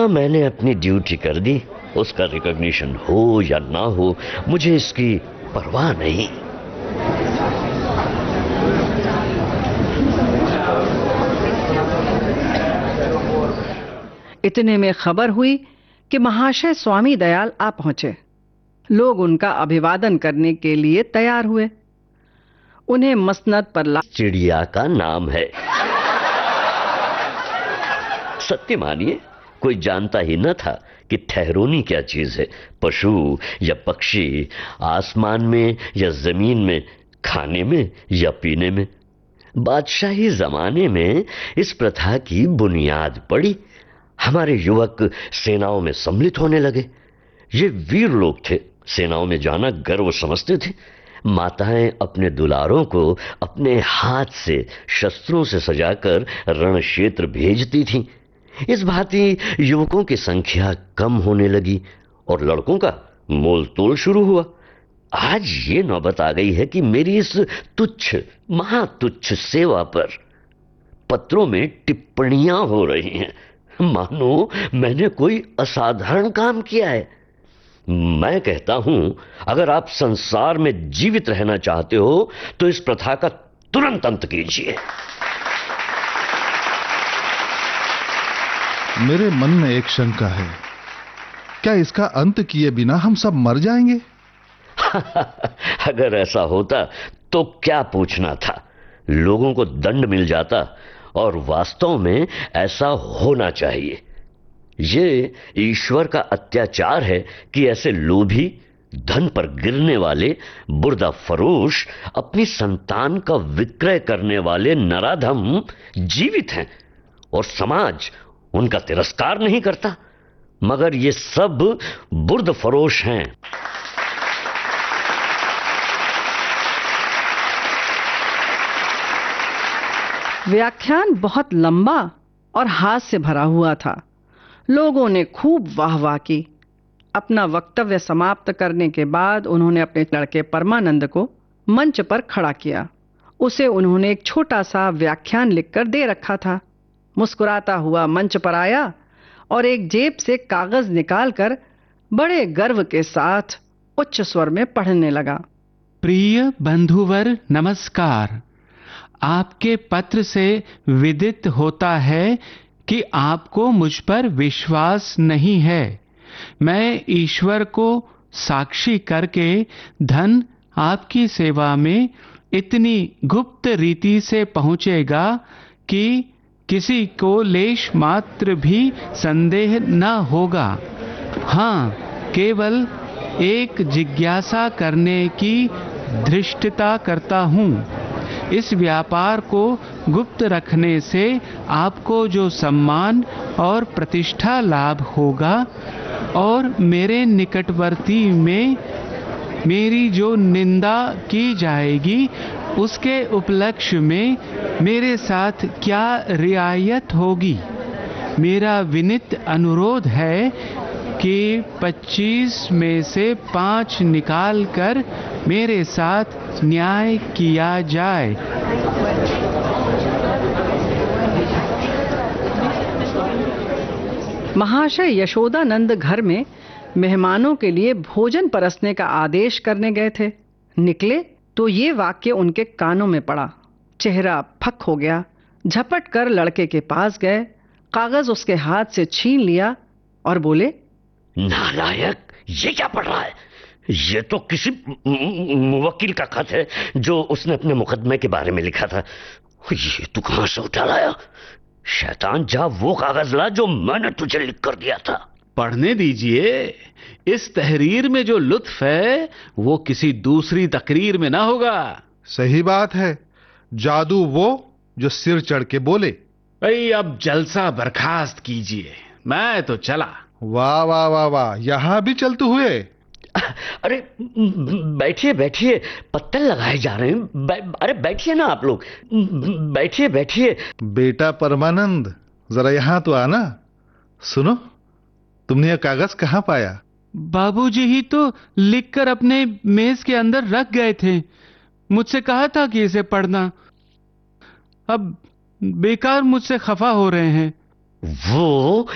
हाँ, मैंने अपनी ड्यूटी कर दी। उसका रिकॉग्निशन हो या ना हो, मुझे इसकी परवाह नहीं। इतने में खबर हुई कि महाशय स्वामी दयाल आ पहुंचे। लोग उनका अभिवादन करने के लिए तैयार हुए। उन्हें मसनद पर चिड़िया का नाम है। सत्य मानिए, कोई जानता ही न था कि ठहरोनी क्या चीज है। पशु या पक्षी, आसमान में या जमीन में, खाने में या पीने में। बादशाही जमाने में इस प्रथा की बुनियाद पड़ी। हमारे युवक सेनाओं में सम्मिलित होने लगे। ये वीर लोग थे, सेनाओं में जाना गर्व समझते थे। माताएं अपने दुलारों को अपने हाथ से शस्त्रों से सजाकर रण क्षेत्र भेजती थीं। इस भांति युवकों की संख्या कम होने लगी और लड़कों का मोल तोल शुरू हुआ। आज ये नौबत आ गई है कि मेरी इस तुच्छ, महातुच्छ सेवा पर पत्रों में टिप्पणियां हो रही हैं, मानो मैंने कोई असाधारण काम किया है। मैं कहता हूं, अगर आप संसार में जीवित रहना चाहते हो तो इस प्रथा का तुरंत अंत कीजिए। मेरे मन में एक शंका है, क्या इसका अंत किए बिना हम सब मर जाएंगे? अगर ऐसा होता तो क्या पूछना था, लोगों को दंड मिल जाता। और वास्तव में ऐसा होना चाहिए। ये ईश्वर का अत्याचार है कि ऐसे लोभी, धन पर गिरने वाले, बुर्दा फरोश, अपनी संतान का विक्रय करने वाले नराधम जीवित हैं और समाज उनका तिरस्कार नहीं करता। मगर ये सब बुर्द फरोश हैं। व्याख्यान बहुत लंबा और हास्य से भरा हुआ था। लोगों ने खूब वाहवाह की। अपना वक्तव्य समाप्त करने के बाद उन्होंने अपने लड़के परमानंद को मंच पर खड़ा किया। उसे उन्होंने एक छोटा सा व्याख्यान लिखकर दे रखा था। मुस्कुराता हुआ मंच पर आया और एक जेब से कागज निकालकर बड़े गर्व के साथ उच्च स्वर में पढ़ने लगा। प्रिय बंधुवर नमस्कार। आपके पत्र से विदित होता है कि आपको मुझ पर विश्वास नहीं है। मैं ईश्वर को साक्षी करके धन आपकी सेवा में इतनी गुप्त रीति से पहुंचेगा कि किसी को लेश मात्र भी संदेह न होगा। हाँ, केवल एक जिज्ञासा करने की धृष्टता करता हूँ। इस व्यापार को गुप्त रखने से आपको जो सम्मान और प्रतिष्ठा लाभ होगा और मेरे निकटवर्ती में मेरी जो निंदा की जाएगी, उसके उपलक्ष्य में मेरे साथ क्या रियायत होगी। मेरा विनीत अनुरोध है कि 25 में से 5 निकालकर मेरे साथ न्याय किया जाए। महाशय यशोदानंद घर में मेहमानों के लिए भोजन परसने का आदेश करने गए थे। निकले तो ये वाक्य उनके कानों में पड़ा। चेहरा फक हो गया। झपट कर लड़के के पास गए, कागज उसके हाथ से छीन लिया और बोले, नालायक, ये क्या पढ़ रहा है? ये तो किसी मुवक्किल का खत है जो उसने अपने मुकदमे के बारे में लिखा था। ये तू कहां से उठा लाया? शैतान, जा वो कागज ला जो मैंने तुझे लिख कर दिया था। पढ़ने दीजिए। इस तहरीर में जो लुत्फ है वो किसी दूसरी तकरीर में ना होगा। सही बात है। जादू वो जो सिर चढ़ के बोले। भाई, अब जलसा बर्खास्त कीजिए, मैं तो चला। वाह वाह वाह वाह, यहां भी चलते हुए। अरे बैठिए बैठिए, पत्तल लगाए जा रहे हैं। अरे बैठिए ना आप लोग, बैठिए बैठिए। बेटा परमानंद, जरा यहां तो आना। सुनो, तुमने यह कागज कहां पाया? बाबूजी ही तो लिखकर अपने मेज के अंदर रख गए थे। मुझसे कहा था कि इसे पढ़ना। अब बेकार मुझसे खफा हो रहे हैं। वो